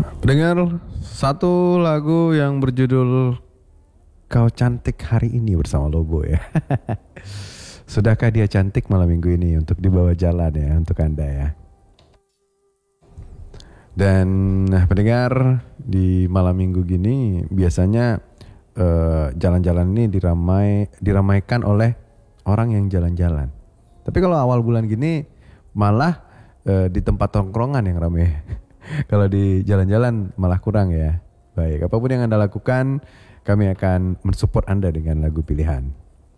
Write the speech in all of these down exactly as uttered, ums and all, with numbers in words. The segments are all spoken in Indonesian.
Dengar satu lagu yang berjudul Kau Cantik Hari Ini bersama Lobo ya. Sudahkah dia cantik malam minggu ini untuk dibawa jalan ya untuk Anda ya. Dan nah, pendengar di malam minggu gini biasanya eh, jalan-jalan ini diramai diramaikan oleh orang yang jalan-jalan. Tapi kalau awal bulan gini malah eh, di tempat tongkrongan yang ramai. Kalau di jalan-jalan malah kurang ya. Baik, apapun yang Anda lakukan, kami akan mensupport Anda dengan lagu pilihan.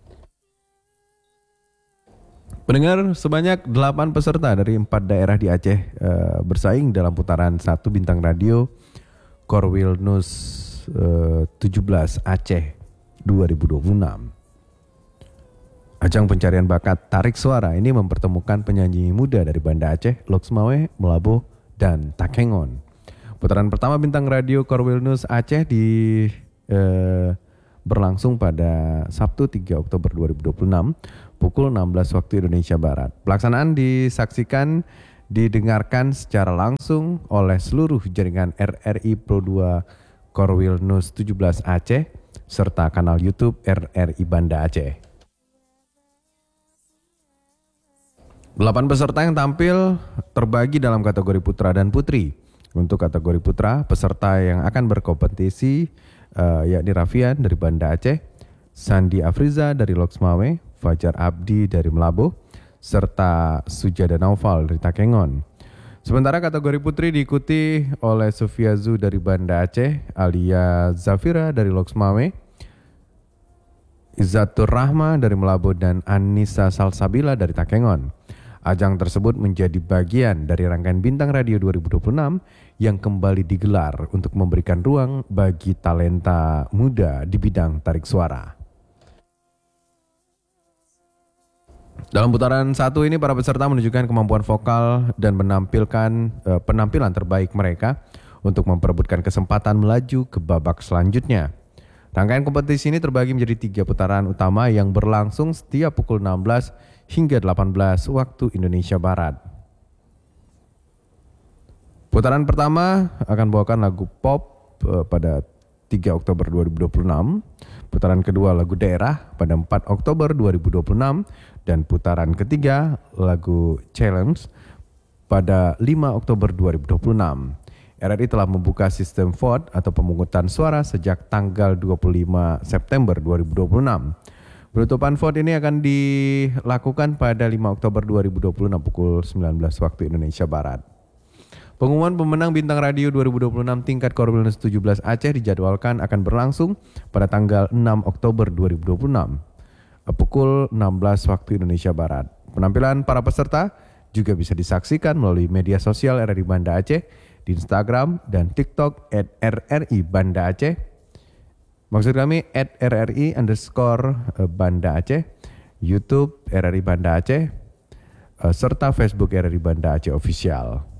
Pendengar, sebanyak delapan peserta dari empat daerah di Aceh uh, bersaing dalam putaran satu bintang radio Korwilnus uh, tujuh belas Aceh dua ribu dua puluh enam. Ajang pencarian bakat tarik suara ini mempertemukan penyanyi muda dari Banda Aceh, Loksmawe, Melabuh, dan Takengon. Putaran pertama bintang radio Korwilnus Aceh di eh, berlangsung pada Sabtu tiga Oktober dua ribu dua puluh enam pukul enam belas waktu Indonesia Barat. Pelaksanaan disaksikan didengarkan secara langsung oleh seluruh jaringan R R I Pro dua Korwilnus tujuh belas Aceh serta kanal YouTube R R I Banda Aceh. Delapan peserta yang tampil terbagi dalam kategori putra dan putri. Untuk kategori putra, peserta yang akan berkompetisi uh, yakni Rafian dari Banda Aceh, Sandi Afriza dari Loksmawe, Fajar Abdi dari Melabuh, serta Sujada Naufal dari Takengon. Sementara kategori putri diikuti oleh Sofia Zu dari Banda Aceh, Alia Zafira dari Loksmawe, Izzatur Rahma dari Melabuh, dan Anissa Salsabila dari Takengon. Ajang tersebut menjadi bagian dari rangkaian Bintang Radio dua ribu dua puluh enam yang kembali digelar untuk memberikan ruang bagi talenta muda di bidang tarik suara. Dalam putaran satu ini para peserta menunjukkan kemampuan vokal dan menampilkan eh, penampilan terbaik mereka untuk memperebutkan kesempatan melaju ke babak selanjutnya. Rangkaian kompetisi ini terbagi menjadi tiga putaran utama yang berlangsung setiap pukul enam belas hingga delapan belas waktu Indonesia Barat. Putaran pertama akan bawakan lagu pop uh, pada tiga Oktober dua ribu dua puluh enam, putaran kedua lagu daerah pada empat Oktober dua ribu dua puluh enam, dan putaran ketiga lagu challenge pada lima Oktober dua ribu dua puluh enam. R R I telah membuka sistem vote atau pemungutan suara sejak tanggal dua puluh lima September dua ribu dua puluh enam. Penutupan vote ini akan dilakukan pada lima Oktober dua ribu dua puluh enam pukul sembilan belas waktu Indonesia Barat. Pengumuman pemenang Bintang Radio dua ribu dua puluh enam tingkat Korwilnus tujuh belas Aceh dijadwalkan akan berlangsung pada tanggal enam Oktober dua ribu dua puluh enam pukul enam belas waktu Indonesia Barat. Penampilan para peserta juga bisa disaksikan melalui media sosial R R I Banda Aceh di Instagram dan TikTok at R R I Banda Aceh. Maksud kami at R R I underscore Banda Aceh, YouTube R R I Banda Aceh, serta Facebook R R I Banda Aceh Official.